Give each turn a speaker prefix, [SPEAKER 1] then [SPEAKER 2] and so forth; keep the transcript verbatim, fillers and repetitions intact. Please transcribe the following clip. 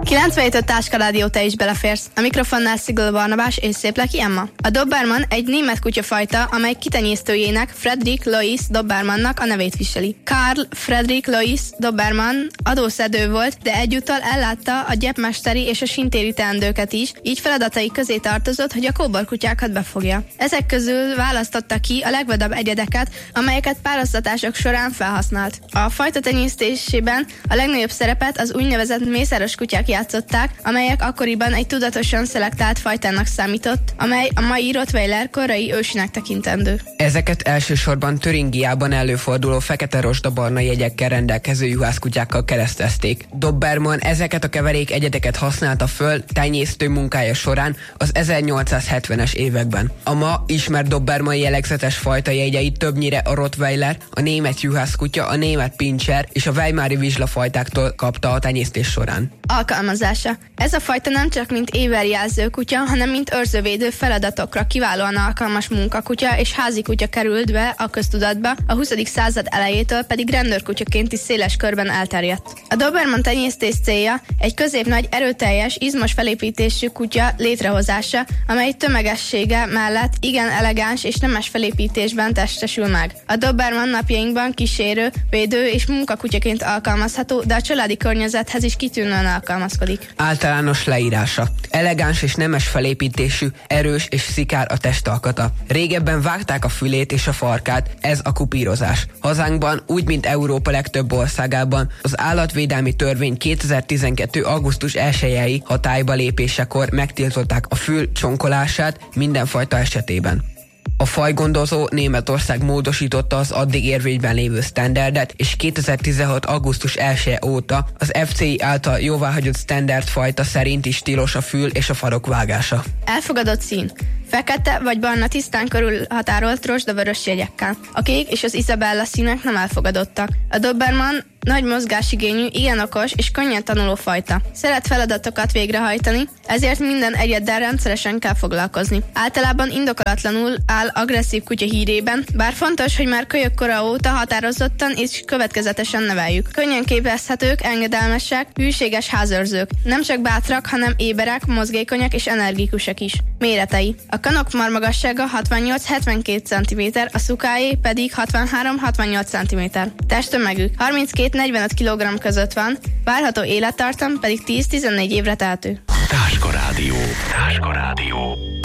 [SPEAKER 1] kilencvenhét Táska Rádió, te is beleférsz. A mikrofonnál Szigl Barnabás és Szépleki Emma. A Doberman egy német kutyafajta, amely kitenyésztőjének Fredrik Louis Dobermannak a nevét viseli. Karl Fredrik Louis Doberman adószedő volt, de egyúttal ellátta a gyepmesteri és a sintéri teendőket is, így feladatai közé tartozott, hogy a kóborkutyákat befogja. Ezek közül választotta ki a legvadabb egyedeket, amelyeket páraztatások során felhasznált. A fajta tenyésztésében a legnagyobb szerepet az úgynevezett mészáros kutyák játszották, amelyek akkoriban egy tudatosan szelektált fajtának számított, amely a mai Rottweiler korai ősinek tekintendő.
[SPEAKER 2] Ezeket elsősorban Türingiában előforduló fekete rozsdabarna jegyekkel rendelkező juhászkutyákkal keresztezték. Doberman ezeket a keverék egyedeket használta föl tenyésztő munkája során az ezernyolcszázhetvenes években. A ma ismert Doberman jellegzetes fajta jegyei többnyire a Rottweiler, a német juhászkutya, a német pinscher és a weimari vizslafajtáktól kapta a tenyésztés során.
[SPEAKER 1] Alkalmazása. Ez a fajta nem csak mint éverjelző kutya, hanem mint őrzővédő feladatokra kiválóan alkalmas munkakutya és házi kutya került be a köztudatba, a huszadik század elejétől pedig rendőrkutyaként is széles körben elterjedt. A Doberman tenyésztés célja egy középnagy, erőteljes, izmos felépítésű kutya létrehozása, amely tömegessége mellett igen elegáns és nemes felépítésben testesül meg. A Doberman napjainkban kísérő, védő és munkakutyaként alkalmazható, de a családi környezethez is kitűnően alkalmazkodik.
[SPEAKER 2] Általános leírása. Elegáns és nemes felépítésű, erős és szikár a testalkata. Régebben vágták a fülét és a farkát, ez a kupírozás. Hazánkban, úgy mint Európa legtöbb országában, az állatvédelmi törvény kétezer-tizenkettő. augusztus elsejei hatályba lépésekor megtiltották a fül csonkolását mindenfajta esetében. A fajgondozó Németország módosította az addig érvényben lévő standardet, és kétezer-tizenhat. augusztus elseje óta az ef cé i által jóváhagyott standard fajta szerint is tilos a fül és a farok vágása.
[SPEAKER 1] Elfogadott szín. Fekete vagy barna tisztán körülhatárolt rozsdavörös jegyekkel. A kék és az Isabella színek nem elfogadottak. A Doberman nagy mozgásigényű, igen okos és könnyen tanuló fajta. Szeret feladatokat végrehajtani, ezért minden egyeddel rendszeresen kell foglalkozni. Általában indokolatlanul áll agresszív kutya hírében, bár fontos, hogy már kölyök kora óta határozottan és következetesen neveljük. Könnyen képezhetők, engedelmesek, hűséges házőrzők. Nem csak bátrak, hanem éberek, mozgékonyak és energikusak is. Méretei. A kanokmar magassága hatvannyolc-hetvenkét centiméter, a szukáé pedig hatvanhárom-hatvannyolc centiméter. Testtömegük harminckét-negyvenöt kilogramm között van, várható élettartam pedig tíz-tizennégy évre tehető.
[SPEAKER 3] Táska Rádió. Táska Rádió.